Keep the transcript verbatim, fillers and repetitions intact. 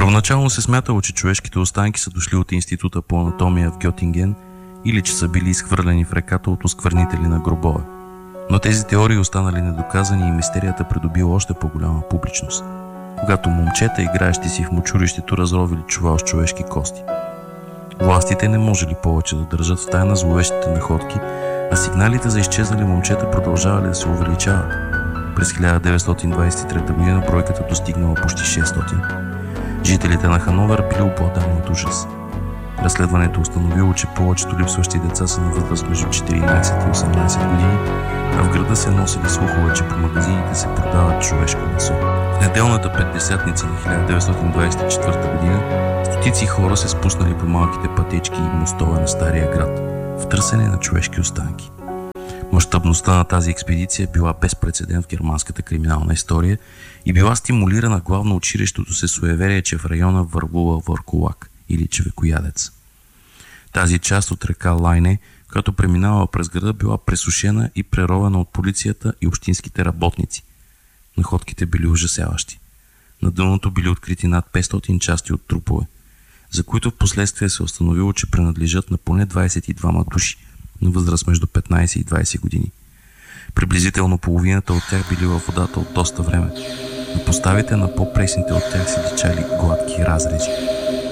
Първоначално се смятало, че човешките останки са дошли от Института по анатомия в Гьотинген или че са били изхвърлени в реката от осквернители на гробове. Но тези теории останали недоказани и мистерията придобила още по-голяма публичност, когато момчета, играещи си в мочурището, разровили чувал с човешки кости. Властите не можели повече да държат в тайна зловещите находки, а сигналите за изчезнали момчета продължавали да се увеличават. През хиляда деветстотин двадесет и трета година бройката достигнала почти шестстотин. Жителите на Хановер били обладани от ужас. Разследването установило, че повечето липсващи деца са на възраст между четиринадесет и осемнадесет години, а в града се носили слухове, че по магазините се продават човешко месо. В неделната петдесятница на хиляда деветстотин двадесет и четвърта година стотици хора се спуснали по малките пътечки и мостове на Стария град в търсене на човешки останки. Мащабността на тази експедиция била без прецедент в германската криминална история и била стимулирана главно от ширещото се суеверие, че в района върлува върколак или човекоядец. Тази част от река Лайне, която преминава през града, била пресушена и преровена от полицията и общинските работници. Находките били ужасяващи. На дъното били открити над петстотин части от трупове, за които в последствие се установило, че принадлежат на поне двадесет и двама души на възраст между петнадесет и двадесет години. Приблизително половината от тях били във водата от доста време. На поставите на по-пресните от тях се личали гладки разрези.